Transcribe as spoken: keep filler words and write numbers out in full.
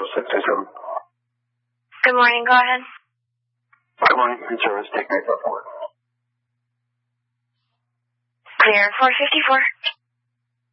six two seven. Good morning, go ahead. Good morning, food service, take me up for work. Clear, four fifty-four.